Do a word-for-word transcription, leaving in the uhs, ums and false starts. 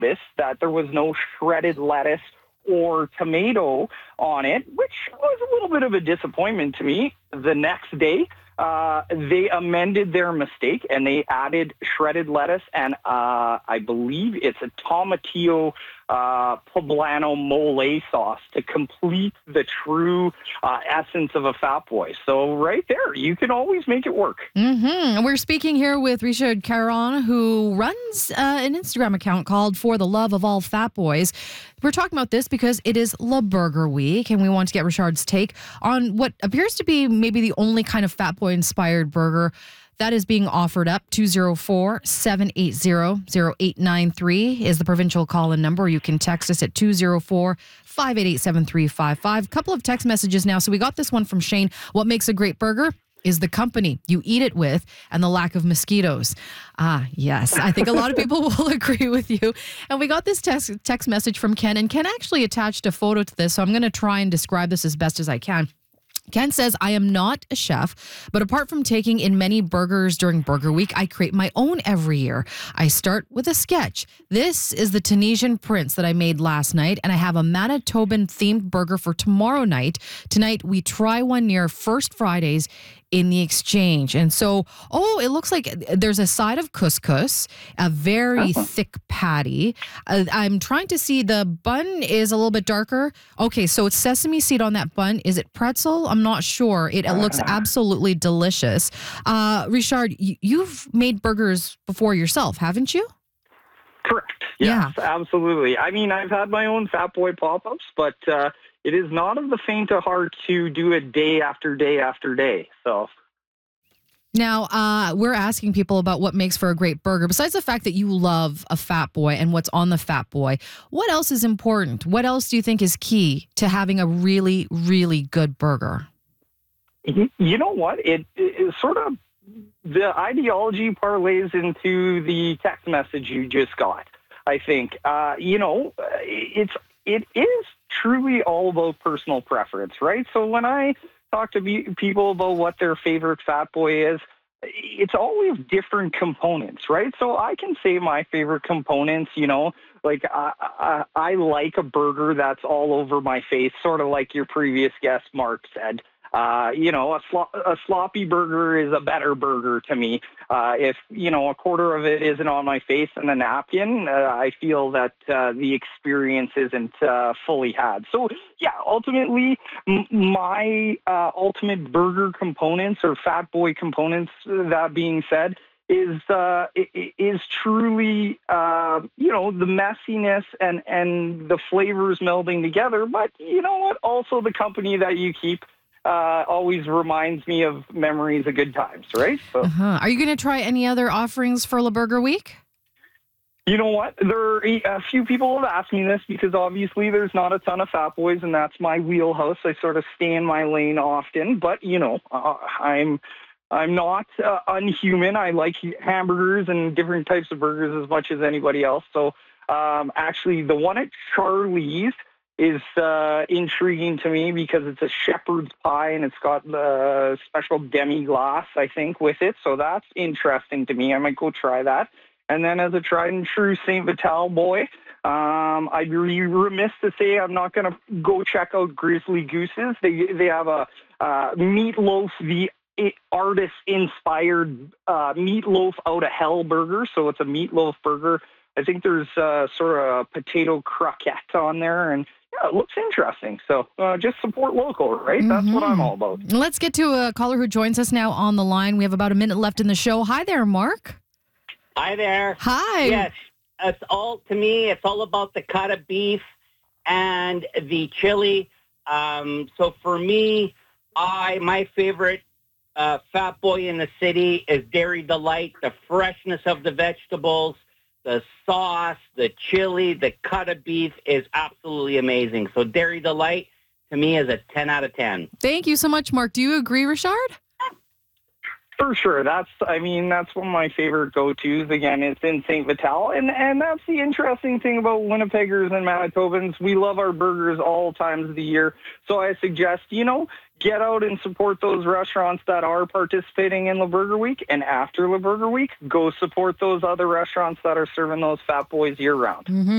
this, that there was no shredded lettuce or tomato on it, which was a little bit of a disappointment to me. The next day, uh, they amended their mistake and they added shredded lettuce and uh, I believe it's a tomatillo uh, poblano mole sauce to complete the true uh, essence of a Fat Boy. So right there, you can always make it work. Mm-hmm. We're speaking here with Richard Caron, who runs uh, an Instagram account called For the Love of All Fat Boys. We're talking about this because it is Le Burger Week, and we want to get Richard's take on what appears to be maybe the only kind of Fat Boy-inspired burger that is being offered up. Two oh four, seven eight zero, zero eight nine three is the provincial call-in number. You can text us at two oh four, five eight eight, seven three five five. Couple of text messages now. So we got this one from Shane. What makes a great burger is the company you eat it with and the lack of mosquitoes. Ah, yes. I think a lot of people will agree with you. And we got this text, text message from Ken, and Ken actually attached a photo to this, so I'm going to try and describe this as best as I can. Ken says, I am not a chef, but apart from taking in many burgers during Burger Week, I create my own every year. I start with a sketch. This is the Tunisian Prince that I made last night, and I have a Manitoban-themed burger for tomorrow night. Tonight, we try one near First Fridays in the Exchange. And so, oh, it looks like there's a side of couscous, a very oh. thick patty. Uh, I'm trying to see, the bun is a little bit darker. Okay, so it's sesame seed on that bun. Is it pretzel? I'm not sure. It, it looks absolutely delicious. Uh, Richard, y- you've made burgers before yourself, haven't you? Correct. Yes, yeah. Absolutely. I mean, I've had my own Fat Boy pop-ups, but uh, it is not of the faint of heart to do it day after day after day. So now uh, we're asking people about what makes for a great burger. Besides the fact that you love a Fat Boy and what's on the Fat Boy, what else is important? What else do you think is key to having a really, really good burger? You know what? It, it, it sort of, the ideology parlays into the text message you just got, I think. Uh, you know, it's it is truly all about personal preference, right? So when I talk to be, people about what their favorite Fat Boy is, it's always different components, right? So I can say my favorite components, you know, like I, I, I like a burger that's all over my face, sort of like your previous guest, Mark, said. Uh, you know, a, slo- a sloppy burger is a better burger to me. Uh, if, you know, a quarter of it isn't on my face and a napkin, uh, I feel that uh, the experience isn't uh, fully had. So, yeah, ultimately, m- my uh, ultimate burger components or Fat Boy components, that being said, is uh, is truly, uh, you know, the messiness and, and the flavors melding together. But you know what? Also the company that you keep Uh, always reminds me of memories of good times, right? So, uh-huh. Are you going to try any other offerings for Le Burger Week? You know what? There are a few people have asked me this because obviously there's not a ton of Fat Boys, and that's my wheelhouse. I sort of stay in my lane often, but you know, uh, I'm I'm not uh, unhuman. I like hamburgers and different types of burgers as much as anybody else. So, um, actually, the one at Charlie's is uh, intriguing to me because it's a shepherd's pie and it's got the special demi-glace, I think, with it. So that's interesting to me. I might go try that. And then as a tried and true Saint Vital boy, um, I'd be remiss to say I'm not going to go check out Grizzly Goose's. They they have a uh, meatloaf, the artist-inspired uh, meatloaf out of hell burger. So it's a meatloaf burger. I think there's uh, sort of a potato croquette on there, and yeah, it looks interesting. So uh, just support local, right? That's Mm-hmm. what I'm all about. Let's get to a caller who joins us now on the line. We have about a minute left in the show. Hi there, Mark. Hi there. Hi. Yes, it's all, to me, it's all about the cut of beef and the chili. Um, so for me, I my favorite uh, Fat Boy in the city is Dairy Delight. The freshness of the vegetables, the sauce, the chili, the cut of beef is absolutely amazing. So Dairy Delight, to me, is a ten out of ten. Thank you so much, Mark. Do you agree, Richard? For sure. That's, I mean, that's one of my favorite go-tos. Again, it's in Saint Vital. And, and that's the interesting thing about Winnipeggers and Manitobans. We love our burgers all times of the year. So I suggest, you know, get out and support those restaurants that are participating in Le Burger Week. And after Le Burger Week, go support those other restaurants that are serving those Fat Boys year-round. Mm-hmm.